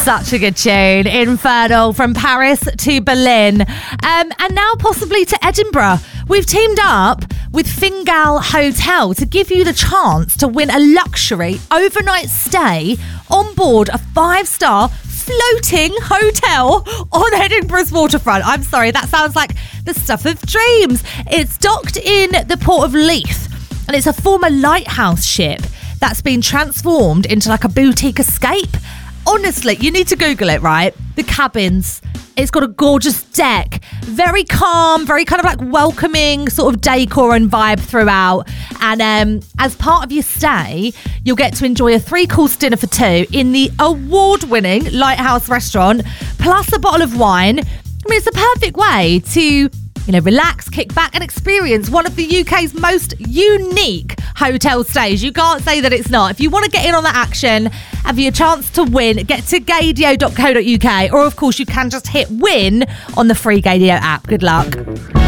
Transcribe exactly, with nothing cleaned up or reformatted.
Such a good tune. Infernal, from Paris to Berlin. Um, and now possibly to Edinburgh. We've teamed up with Fingal Hotel to give you the chance to win a luxury overnight stay on board a five-star floating hotel on Edinburgh's waterfront. I'm sorry, that sounds like the stuff of dreams. It's docked in the port of Leith, and it's a former lighthouse ship that's been transformed into like a boutique escape. Honestly, you need to Google it, right? The cabins. It's got a gorgeous deck. Very calm, very kind of like welcoming sort of decor and vibe throughout. And um, as part of your stay, you'll get to enjoy a three-course dinner for two in the award-winning Lighthouse restaurant, plus a bottle of wine. I mean, it's a perfect way to, you know, relax, kick back and experience one of the U K's most unique hotel stays. You can't say that it's not. If you want to get in on the action, have you a chance to win, get to gaydio dot co dot uk, or of course you can just hit win on the free Gaydio app. Good luck.